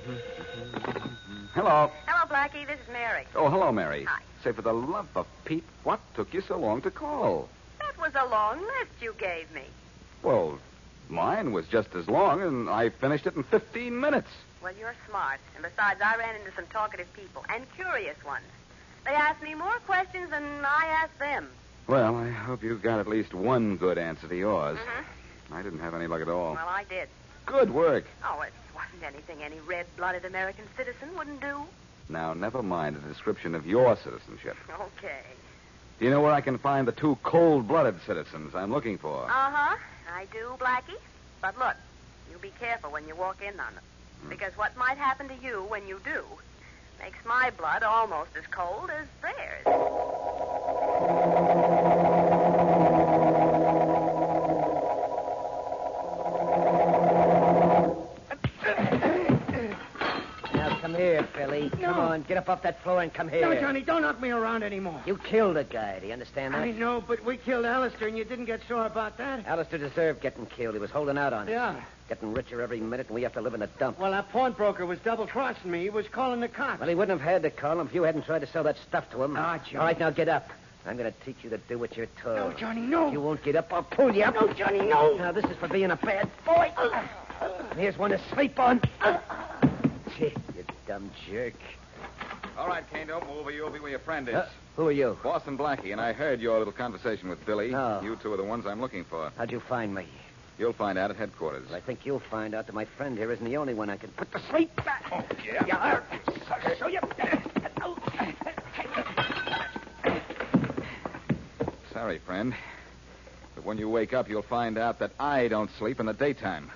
Hello. Hello, Blackie. This is Mary. Oh, hello, Mary. Hi. Say, for the love of Pete, what took you so long to call? That was a long list you gave me. Well, mine was just as long, and I finished it in 15 minutes. Well, you're smart. And besides, I ran into some talkative people, and curious ones. They asked me more questions than I asked them. Well, I hope you got at least one good answer to yours. Mm-hmm. I didn't have any luck at all. Well, I did. Good work. Oh, it wasn't anything any red-blooded American citizen wouldn't do. Now, never mind a description of your citizenship. Okay. Do you know where I can find the two cold-blooded citizens I'm looking for? Uh-huh. I do, Blackie. But look, you be careful when you walk in on them. Because what might happen to you when you do makes my blood almost as cold as theirs. Now, come here, Billy. No. Come on, get up off that floor and come here. No, Johnny, don't knock me around anymore. You killed a guy. Do you understand that? I know, but we killed Alistair, and you didn't get sore about that. Alistair deserved getting killed. He was holding out on us. Yeah. Getting richer every minute, and we have to live in a dump. Well, that pawnbroker was double-crossing me. He was calling the cops. Well, he wouldn't have had to call him if you hadn't tried to sell that stuff to him. Ah, Johnny. All right, now get up. I'm going to teach you to do what you're told. No, Johnny, no. If you won't get up, I'll pull you up. No, Johnny, no. Now, this is for being a bad boy. Here's one to sleep on. Gee, you dumb jerk. All right, Kane, don't move or you'll be where your friend is. Who are you? Boston Blackie, and I heard your little conversation with Billy. Oh. You two are the ones I'm looking for. How'd you find me? You'll find out at headquarters. Well, I think you'll find out that my friend here isn't the only one I can put to sleep. Oh, yeah? You are. So you... Sorry, friend. But when you wake up, you'll find out that I don't sleep in the daytime.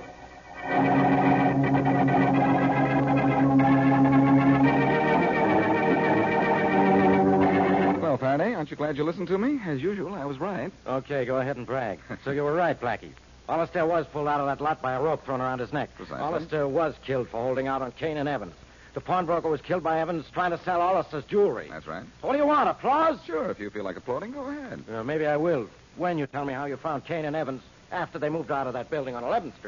Well, Faraday, aren't you glad you listened to me? As usual, I was right. Okay, go ahead and brag. So you were right, Blackie. Alistair was pulled out of that lot by a rope thrown around his neck. Precisely. Alistair was killed for holding out on Kane and Evans. The pawnbroker was killed by Evans trying to sell Alistair's jewelry. That's right. So what do you want, applause? Sure, if you feel like applauding, go ahead. Maybe I will. When you tell me how you found Kane and Evans after they moved out of that building on 11th Street.